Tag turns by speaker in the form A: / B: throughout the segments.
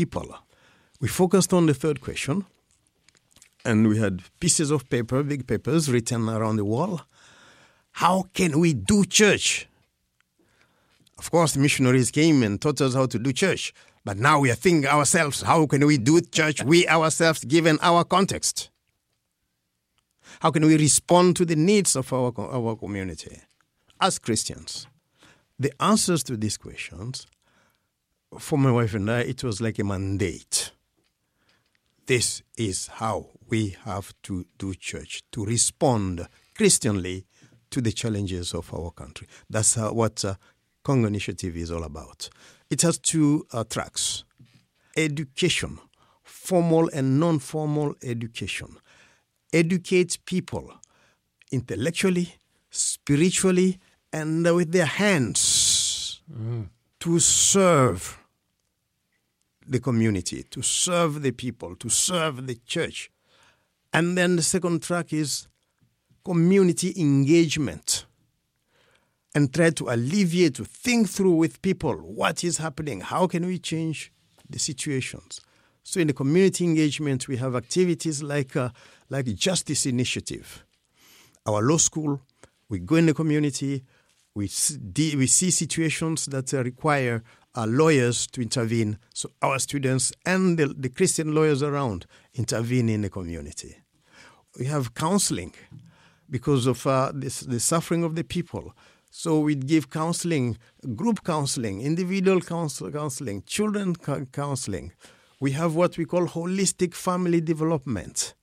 A: people. We focused on the third question, and we had pieces of paper, big papers, written around the wall. How can we do church? Of course, the missionaries came and taught us how to do church. But now we are thinking ourselves, how can we do church, we ourselves, given our context? How can we respond to the needs of our community as Christians? The answers to these questions, for my wife and I, it was like a mandate. This is how we have to do church, to respond Christianly to the challenges of our country. That's what Congo Initiative is all about. It has two tracks: education, formal and non-formal education. Educate people intellectually, spiritually, and with their hands to serve the community, to serve the people, to serve the church. And then the second track is community engagement, and try to alleviate, to think through with people what is happening, how can we change the situations. So in the community engagement, we have activities like Justice Initiative. Our law school, we go in the community, we see situations that require lawyers to intervene. So our students and the Christian lawyers around intervene in the community. We have counseling because of the suffering of the people. So we give counseling, group counseling, individual counseling, children counseling. We have what we call holistic family development.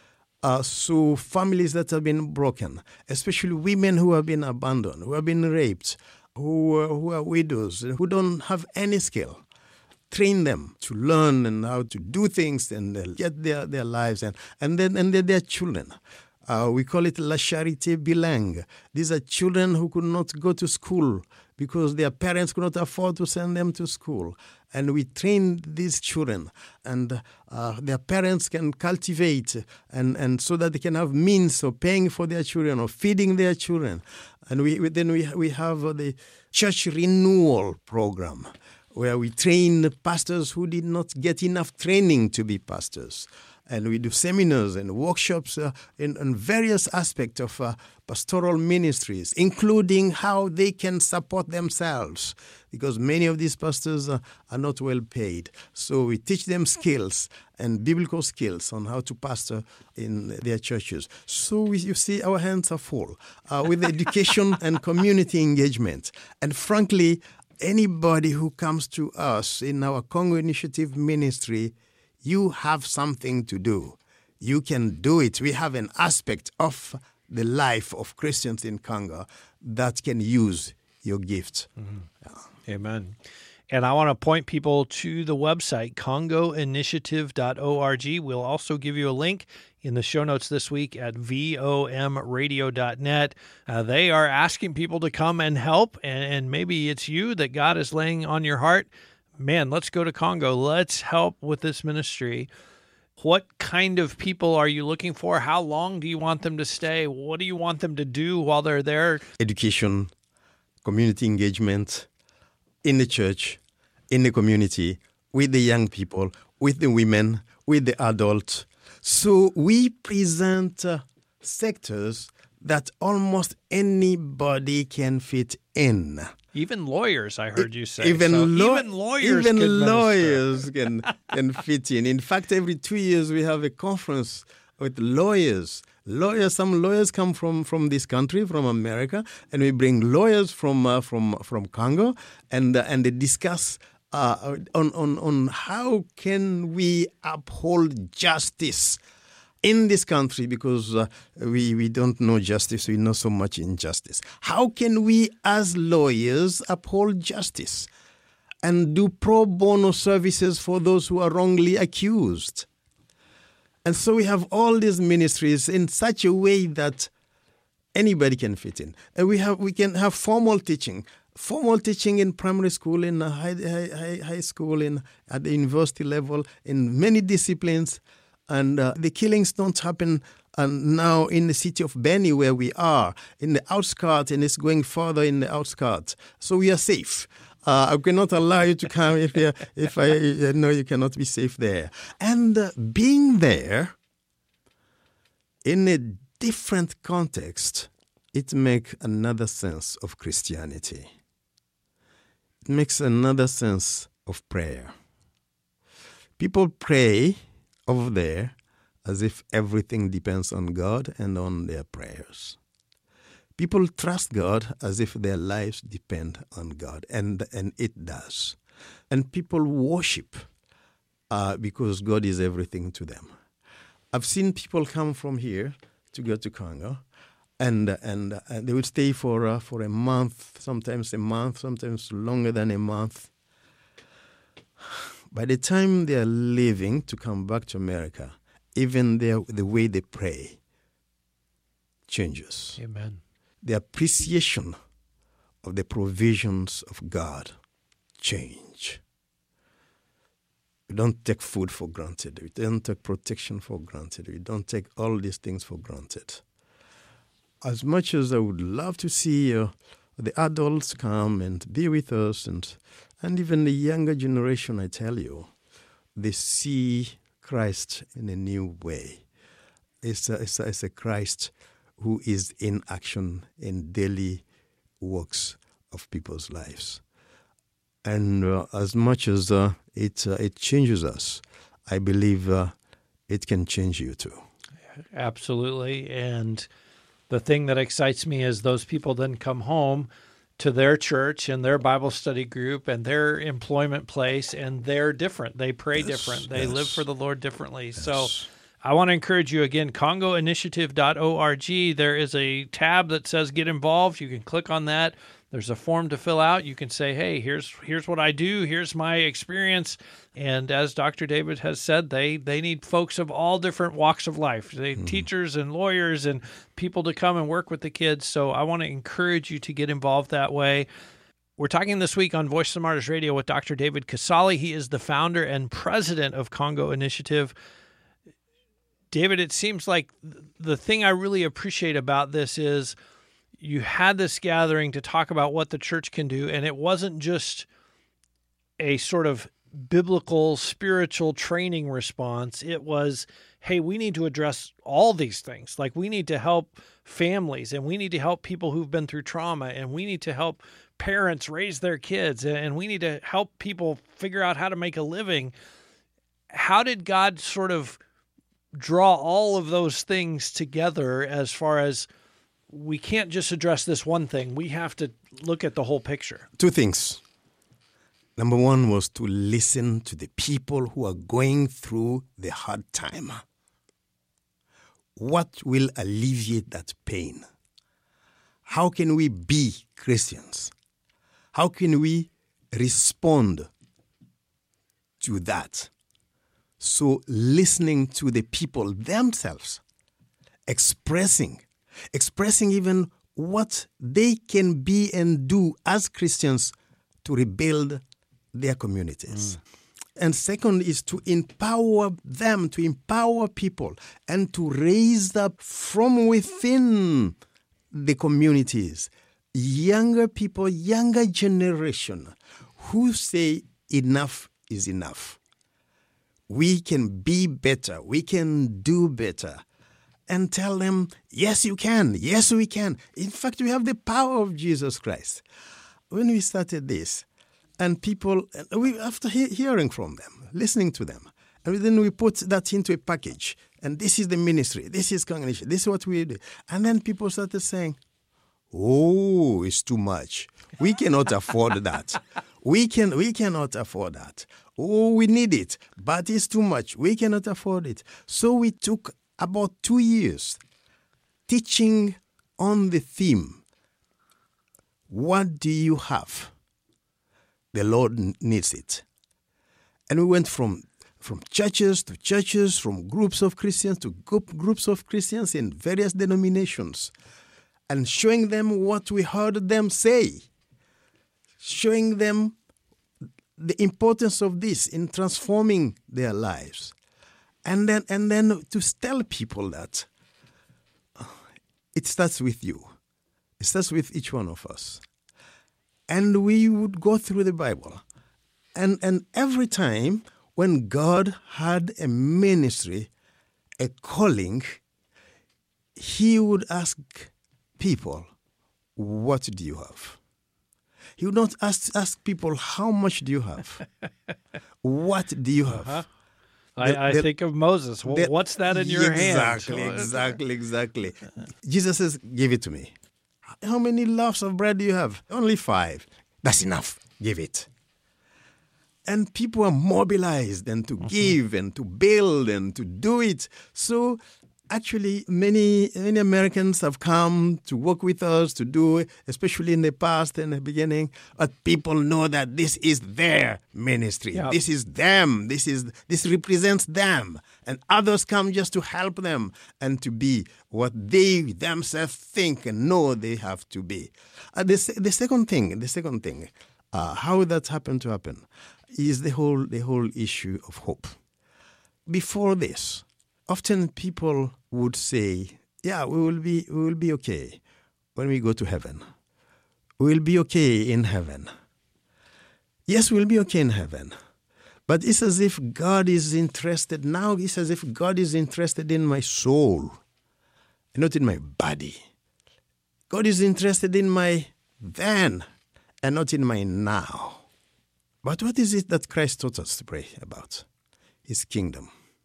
A: So families that have been broken, especially women who have been abandoned, who have been raped, who are widows, who don't have any skill. Train them to learn and how to do things and get their lives and then their children. We call it La Charité Bilingue. These are children who could not go to school because their parents could not afford to send them to school. And we train these children, and their parents can cultivate and so that they can have means of paying for their children or feeding their children. And we have the church renewal program, where we train pastors who did not get enough training to be pastors. And we do seminars and workshops in various aspects of pastoral ministries, including how they can support themselves, because many of these pastors are not well paid. So we teach them skills and biblical skills on how to pastor in their churches. So you see, our hands are full with education and community engagement. And frankly, anybody who comes to us in our Congo Initiative ministry, you have something to do. You can do it. We have an aspect of the life of Christians in Congo that can use your gift.
B: Mm-hmm. Yeah. Amen. And I want to point people to the website, congoinitiative.org. We'll also give you a link in the show notes this week at vomradio.net. They are asking people to come and help, and maybe it's you that God is laying on your heart. Man, let's go to Congo. Let's help with this ministry. What kind of people are you looking for? How long do you want them to stay? What do you want them to do while they're there?
A: Education, community engagement in the church, in the community, with the young people, with the women, with the adults. So we present sectors that almost anybody can fit in.
B: Even lawyers, I heard you say.
A: Even
B: lawyers
A: can fit in. In fact, every 2 years we have a conference with lawyers. Some lawyers come from this country, from America, and we bring lawyers from Congo, and they discuss on how can we uphold justice in this country, because we don't know justice, we know so much injustice. How can we as lawyers uphold justice and do pro bono services for those who are wrongly accused? And so we have all these ministries in such a way that anybody can fit in. And we can have formal teaching in primary school, in high school, at the university level, in many disciplines. And the killings don't happen now in the city of Beni, where we are, in the outskirts, and it's going further in the outskirts. So we are safe. I cannot allow you to come if I know you cannot be safe there. And being there in a different context, it makes another sense of Christianity. It makes another sense of prayer. People pray over there as if everything depends on God and on their prayers. People trust God as if their lives depend on God, and it does. And people worship because God is everything to them. I've seen people come from here to go to Congo, and they would stay for a month, sometimes longer than a month. By the time they are leaving to come back to America, even the way they pray changes.
B: Amen.
A: The appreciation of the provisions of God change. We don't take food for granted. We don't take protection for granted. We don't take all these things for granted. As much as I would love to see the adults come and be with us, and even the younger generation, I tell you, they see Christ in a new way. It's a Christ who is in action in daily works of people's lives. And as much as it changes us, I believe it can change you too.
B: Absolutely. And the thing that excites me is those people then come home to their church and their Bible study group and their employment place, and they're different. They pray different. They live for the Lord differently. Yes. So I want to encourage you again, congoinitiative.org. There is a tab that says Get Involved. You can click on that. There's a form to fill out. You can say, hey, here's what I do. Here's my experience. And as Dr. David has said, they need folks of all different walks of life. They teachers and lawyers and people to come and work with the kids. So I want to encourage you to get involved that way. We're talking this week on Voice of the Martyrs Radio with Dr. David Casale. He is the founder and president of Congo Initiative. David, it seems like the thing I really appreciate about this is you had this gathering to talk about what the church can do, and it wasn't just a sort of biblical, spiritual training response. It was, hey, we need to address all these things. Like, we need to help families, and we need to help people who've been through trauma, and we need to help parents raise their kids, and we need to help people figure out how to make a living. How did God sort of draw all of those things together as far as we can't just address this one thing? We have to look at the whole picture.
A: Two things. Number one was to listen to the people who are going through the hard time. What will alleviate that pain? How can we be Christians? How can we respond to that? So listening to the people themselves, expressing even what they can be and do as Christians to rebuild their communities. And second is to empower them, to empower people, and to raise up from within the communities younger people, younger generation who say enough is enough. We can be better. We can do better. And tell them, yes, you can. Yes, we can. In fact, we have the power of Jesus Christ. When we started this, and people, after hearing from them, listening to them, and then we put that into a package. And this is the ministry. This is congregation. This is what we do. And then people started saying, oh, it's too much. We cannot afford that. We cannot afford that. Oh, we need it, but it's too much. We cannot afford it. So we took about 2 years teaching on the theme, what do you have? The Lord needs it. And we went from churches to churches, from groups of Christians to groups of Christians in various denominations, and showing them what we heard them say, showing them the importance of this in transforming their lives. And then to tell people that it starts with you. It starts with each one of us. And we would go through the Bible. And every time when God had a ministry, a calling, he would ask people, what do you have? He would not ask people, how much do you have? What do you have?
B: Uh-huh. I think of Moses. Well, what's that in your hand?
A: Exactly. Jesus says, give it to me. How many loaves of bread do you have? Only 5. That's enough. Give it. And people are mobilized and to give and to build and to do it. So actually, many Americans have come to work with us to do it, especially in the past and the beginning. But people know that this is their ministry. Yep. This is them. This represents them. And others come just to help them and to be what they themselves think and know they have to be. The second thing, how that happened to happen, is the whole issue of hope. Before this, often people would say, yeah, we will be okay when we go to heaven. We will be okay in heaven. Yes, we'll be okay in heaven. But it's as if God is interested. Now it's as if God is interested in my soul, and not in my body. God is interested in my then and not in my now. But what is it that Christ taught us to pray about? His kingdom.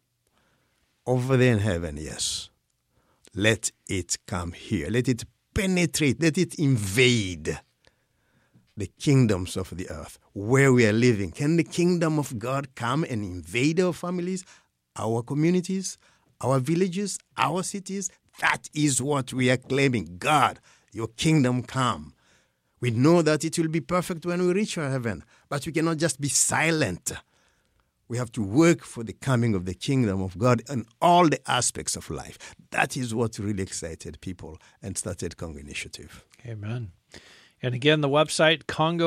A: Over there in heaven, yes. Let it come here. Let it penetrate. Let it invade the kingdoms of the earth where we are living. Can the kingdom of God come and invade our families, our communities, our villages, our cities? That is what we are claiming. God, your kingdom come. We know that it will be perfect when we reach our heaven, but we cannot just be silent. We have to work for the coming of the kingdom of God in all the aspects of life. That is what really excited people and started Congo Initiative.
B: Amen. And again, the website,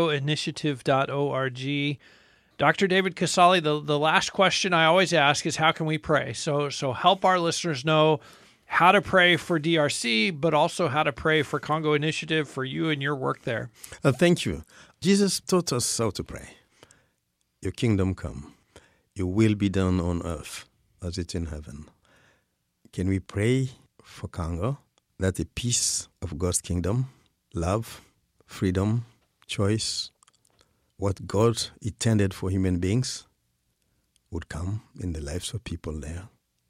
B: congoinitiative.org. Dr. David Casale, the last question I always ask is, how can we pray? So help our listeners know how to pray for DRC, but also how to pray for Congo Initiative, for you and your work there.
A: Thank you. Jesus taught us how to pray. Your kingdom come. Your will be done on earth as it's in heaven. Can we pray for Congo that the peace of God's kingdom, love, freedom, choice, what God intended for human beings would come in the lives of people there?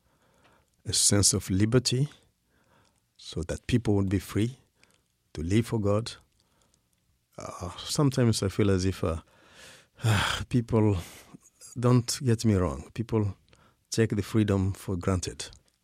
A: A sense of liberty so that people would be free to live for God. Sometimes I feel as if people, don't get me wrong, people take the freedom for granted.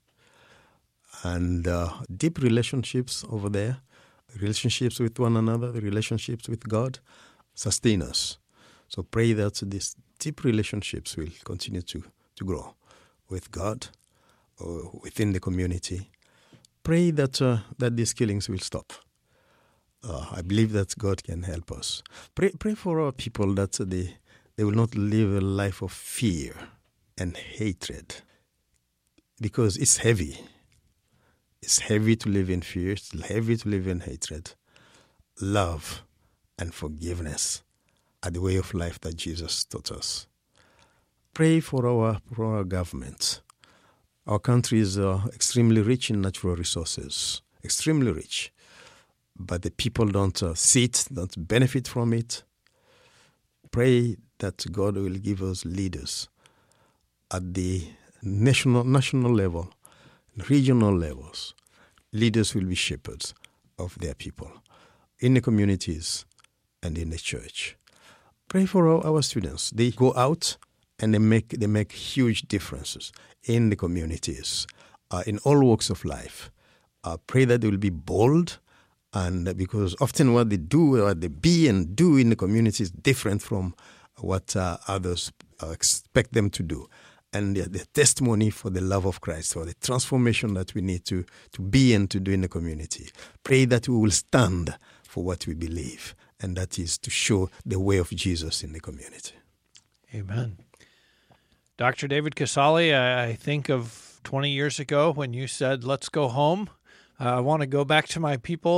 A: And deep relationships over there, relationships with one another, the relationships with God, sustain us. So pray that these deep relationships will continue to grow with God, or within the community. Pray that these killings will stop. I believe that God can help us. Pray for our people that they will not live a life of fear and hatred, because it's heavy. It's heavy to live in fear. It's heavy to live in hatred. Love and forgiveness are the way of life that Jesus taught us. Pray for our government. Our country is extremely rich in natural resources, extremely rich. But the people don't see it, don't benefit from it. Pray that God will give us leaders at the national level, regional levels. Leaders will be shepherds of their people in the communities and in the church. Pray for our students. They go out and they make huge differences in the communities, in all walks of life. Pray that they will be bold, and because often what they do, what they be and do in the community is different from what others expect them to do. And the testimony for the love of Christ, for the transformation that we need to be and to do in the community. Pray that we will stand for what we believe, and that is to show the way of Jesus in the community.
B: Amen. Dr. David Casale, I think of 20 years ago when you said, let's go home. I want to go back to my people.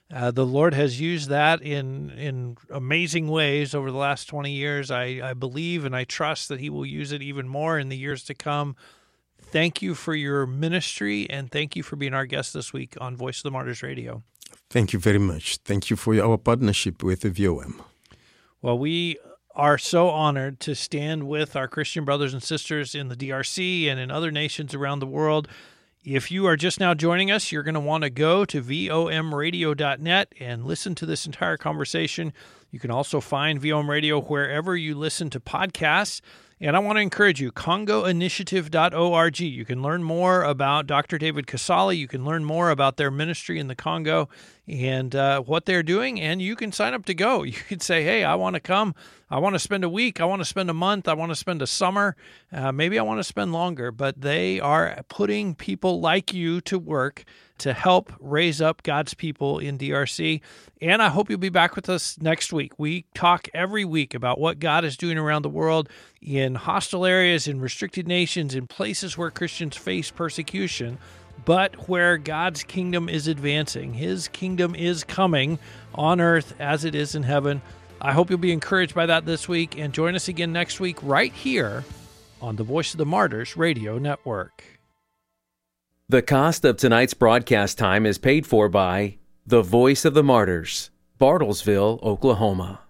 B: The Lord has used that in amazing ways over the last 20 years. I believe and I trust that he will use it even more in the years to come. Thank you for your ministry, and thank you for being our guest this week on Voice of the Martyrs Radio.
A: Thank you very much. Thank you for our partnership with the VOM.
B: Well, we are so honored to stand with our Christian brothers and sisters in the DRC and in other nations around the world. If you are just now joining us, you're going to want to go to vomradio.net and listen to this entire conversation. You can also find VOM Radio wherever you listen to podcasts. And I want to encourage you, congoinitiative.org. You can learn more about Dr. David Casale. You can learn more about their ministry in the Congo and what they're doing, and you can sign up to go. You can say, hey, I want to come. I want to spend a week. I want to spend a month. I want to spend a summer. Maybe I want to spend longer. But they are putting people like you to work to help raise up God's people in DRC. And I hope you'll be back with us next week. We talk every week about what God is doing around the world in hostile areas, in restricted nations, in places where Christians face persecution, but where God's kingdom is advancing. His kingdom is coming on earth as it is in heaven. I hope you'll be encouraged by that this week, and join us again next week right here on the Voice of the Martyrs Radio Network.
C: The cost of tonight's broadcast time is paid for by the Voice of the Martyrs, Bartlesville, Oklahoma.